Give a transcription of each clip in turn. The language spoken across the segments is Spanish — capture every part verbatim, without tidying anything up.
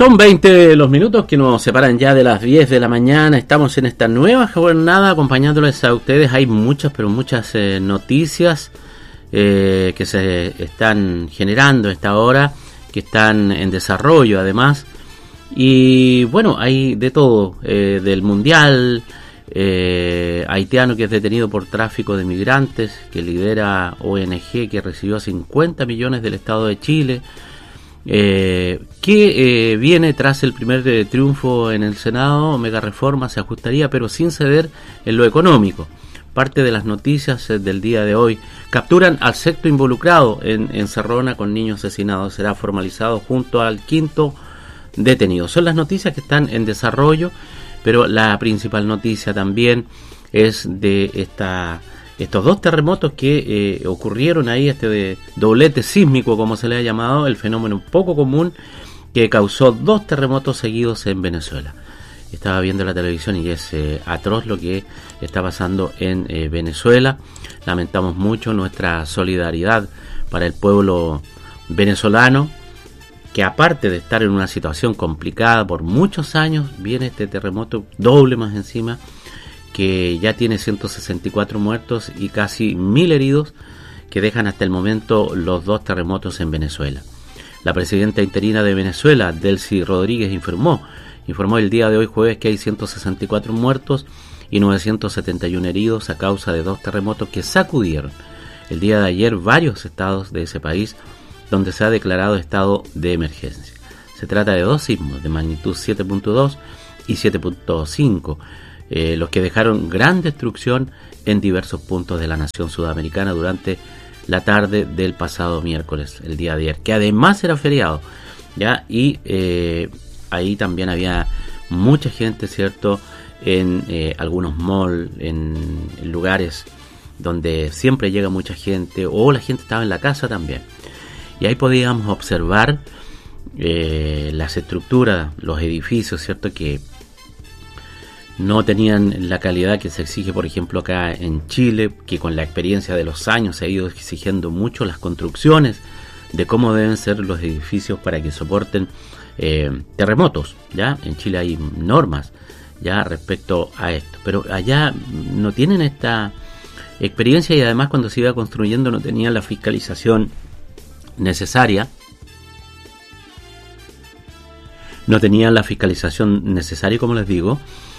Son veinte los minutos que nos separan ya de las diez de la mañana. Estamos en esta nueva jornada acompañándoles a ustedes. Hay muchas, pero muchas eh, noticias eh, que se están generando a esta hora, que están en desarrollo además. Y bueno, hay de todo, eh, del mundial, eh, haitiano que es detenido por tráfico de migrantes, que lidera O N G, que recibió cincuenta millones del Estado de Chile. Eh, que eh, viene tras el primer eh, triunfo en el Senado. Mega reforma se ajustaría, pero sin ceder en lo económico. Parte de las noticias eh, del día de hoy: capturan al sexto involucrado en, en Cerrona con niños asesinados, será formalizado junto al quinto detenido. Son las noticias que están en desarrollo, pero la principal noticia también es de esta estos dos terremotos que eh, ocurrieron ahí, este de doblete sísmico, como se le ha llamado, el fenómeno poco común que causó dos terremotos seguidos en Venezuela. Estaba viendo la televisión y es eh, atroz lo que está pasando en eh, Venezuela. Lamentamos mucho, nuestra solidaridad para el pueblo venezolano, que aparte de estar en una situación complicada por muchos años, viene este terremoto doble más encima, que ya tiene ciento sesenta y cuatro muertos y casi mil heridos, que dejan hasta el momento los dos terremotos en Venezuela. La presidenta interina de Venezuela, Delcy Rodríguez, informó, informó el día de hoy jueves que hay ciento sesenta y cuatro muertos y novecientos setenta y uno heridos a causa de dos terremotos que sacudieron el día de ayer varios estados de ese país, donde se ha declarado estado de emergencia. Se trata de dos sismos de magnitud siete punto dos y siete punto cinco, Eh, los que dejaron gran destrucción en diversos puntos de la nación sudamericana durante la tarde del pasado miércoles, el día de ayer, que además era feriado, ya, y eh, ahí también había mucha gente, cierto, en eh, algunos malls, en, en lugares donde siempre llega mucha gente, o la gente estaba en la casa también, y ahí podíamos observar eh, las estructuras, los edificios, cierto, que no tenían la calidad que se exige, por ejemplo, acá en Chile, que con la experiencia de los años se ha ido exigiendo mucho las construcciones de cómo deben ser los edificios para que soporten eh, terremotos. Ya en Chile hay normas ya respecto a esto, pero allá no tienen esta experiencia, y además cuando se iba construyendo no tenían la fiscalización necesaria. No tenían la fiscalización necesaria, como les digo,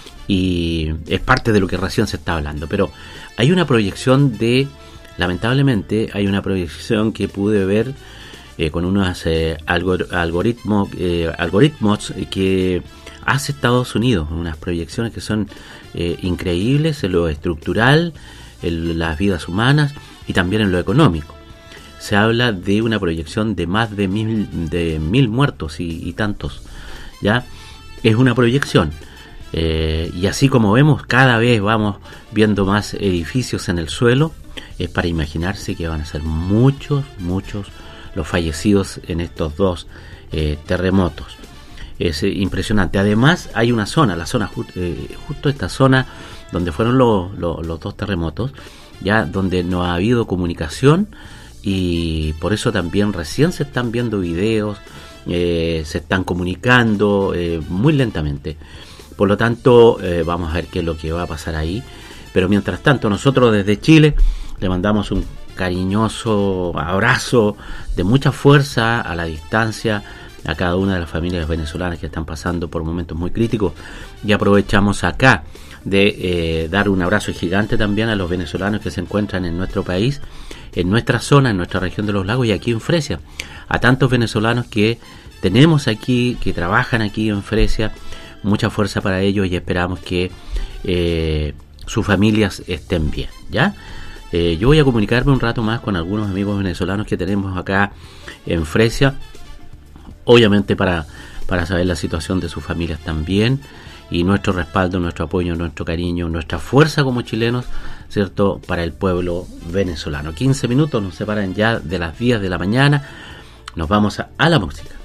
y es parte de lo que recién se está hablando. Pero hay una proyección de, lamentablemente, hay una proyección que pude ver eh, con unos eh, algor- algoritmos, eh, algoritmos que hace Estados Unidos, unas proyecciones que son eh, increíbles en lo estructural, en las vidas humanas y también en lo económico. Se habla de una proyección de más de mil, de mil muertos y, y tantos, ¿ya? Es una proyección. Eh, y así como vemos, cada vez vamos viendo más edificios en el suelo, es para imaginarse que van a ser muchos, muchos los fallecidos en estos dos eh, terremotos. Es eh, impresionante. Además hay una zona, la zona ju- eh, justo esta zona donde fueron lo, lo, los dos terremotos, ya donde no ha habido comunicación, y por eso también recién se están viendo videos, eh, se están comunicando eh, muy lentamente. Por lo tanto, eh, vamos a ver qué es lo que va a pasar ahí. Pero mientras tanto, nosotros desde Chile le mandamos un cariñoso abrazo de mucha fuerza a la distancia a cada una de las familias venezolanas que están pasando por momentos muy críticos. Y aprovechamos acá de eh, dar un abrazo gigante también a los venezolanos que se encuentran en nuestro país, en nuestra zona, en nuestra región de los lagos y aquí en Fresia. A tantos venezolanos que tenemos aquí, que trabajan aquí en Fresia. Mucha fuerza para ellos y esperamos que eh, sus familias estén bien, ¿ya? Eh, yo voy a comunicarme un rato más con algunos amigos venezolanos que tenemos acá en Fresia, obviamente para, para saber la situación de sus familias también, y nuestro respaldo, nuestro apoyo, nuestro cariño, nuestra fuerza como chilenos, ¿cierto?, para el pueblo venezolano. quince minutos nos separan ya de las diez de la mañana, nos vamos a, a la música.